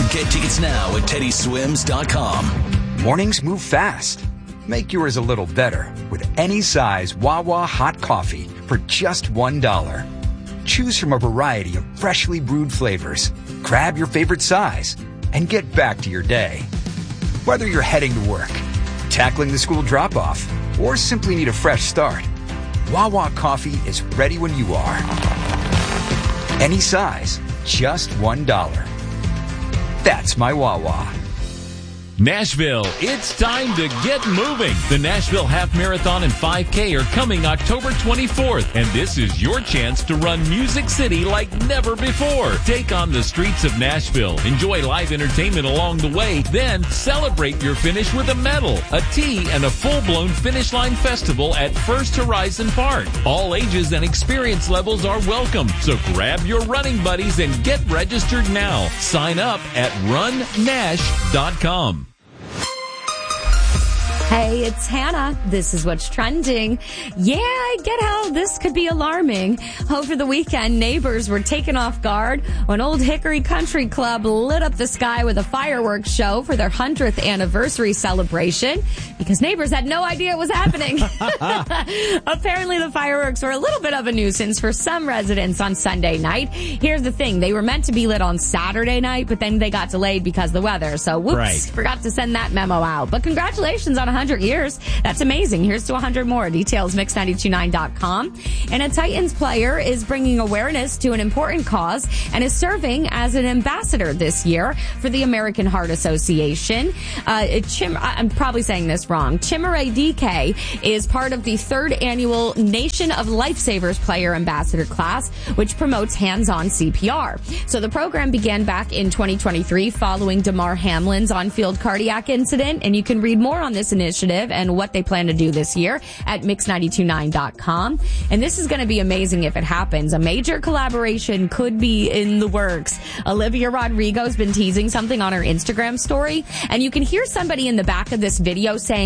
Get tickets now at teddyswims.com. Mornings move fast. Make yours a little better with any size Wawa hot coffee for just $1. Choose from a variety of freshly brewed flavors. Grab your favorite size and get back to your day. Whether you're heading to work, tackling the school drop-off, or simply need a fresh start, Wawa coffee is ready when you are. Any size, just $1. That's my Wawa. Nashville, it's time to get moving. The Nashville Half Marathon and 5K are coming October 24th, and this is your chance to run Music City like never before. Take on the streets of Nashville, enjoy live entertainment along the way, then celebrate your finish with a medal, a tea, and a full-blown finish line festival at First Horizon Park. All ages and experience levels are welcome, so grab your running buddies and get registered now. Sign up at runnash.com. Hey, it's Hannah. This is what's trending. Yeah, I get how this could be alarming. Over the weekend, neighbors were taken off guard when Old Hickory Country Club lit up the sky with a fireworks show for their 100th anniversary celebration because neighbors had no idea it was happening. Apparently, the fireworks were a little bit of a nuisance for some residents on Sunday night. Here's the thing. They were meant to be lit on Saturday night, but then they got delayed because of the weather. So, whoops, forgot to send that memo out. But congratulations on 100 years. That's amazing. Here's to 100 more. Details mix929.com. And a Titans player is bringing awareness to an important cause and is serving as an ambassador this year for the American Heart Association. I'm probably saying this wrong. Chimere DK is part of the 3rd annual Nation of Lifesavers Player Ambassador class, which promotes hands-on CPR. So the program began back in 2023 following Damar Hamlin's on-field cardiac incident, and you can read more on this initiative and what they plan to do this year at mix929.com. And this is going to be amazing if it happens. A major collaboration could be in the works. Olivia Rodrigo's been teasing something on her Instagram story, and you can hear somebody in the back of this video saying,